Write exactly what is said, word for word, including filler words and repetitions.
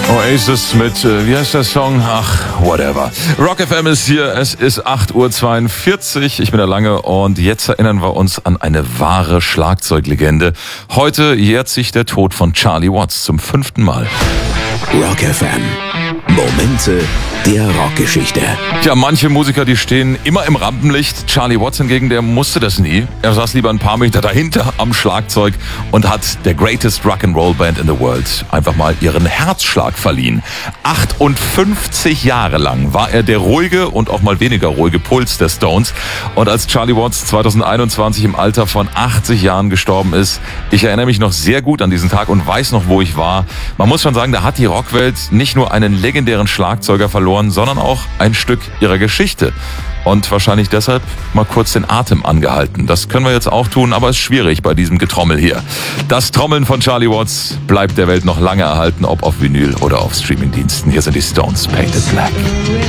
Oasis mit, äh, wie heißt der Song? Ach, whatever. Rock F M ist hier, es ist acht Uhr zweiundvierzig, ich bin der Lange und jetzt erinnern wir uns an eine wahre Schlagzeuglegende. Heute jährt sich der Tod von Charlie Watts zum fünften Mal. Rock F M. Momente der Rockgeschichte. Ja, manche Musiker, die stehen immer im Rampenlicht. Charlie Watts hingegen, der musste das nie. Er saß lieber ein paar Meter dahinter am Schlagzeug und hat der greatest Rock'n'Roll Band in the world einfach mal ihren Herzschlag verliehen. achtundfünfzig Jahre lang war er der ruhige und auch mal weniger ruhige Puls der Stones. Und als Charlie Watts zweitausendeinundzwanzig im Alter von achtzig Jahren gestorben ist, ich erinnere mich noch sehr gut an diesen Tag und weiß noch, wo ich war. Man muss schon sagen, da hat die Rockwelt nicht nur einen legendären Schlagzeuger verloren, sondern auch ein Stück ihrer Geschichte. Und wahrscheinlich deshalb mal kurz den Atem angehalten. Das können wir jetzt auch tun, aber es ist schwierig bei diesem Getrommel hier. Das Trommeln von Charlie Watts bleibt der Welt noch lange erhalten, ob auf Vinyl oder auf Streamingdiensten. Hier sind die Stones, Painted Black.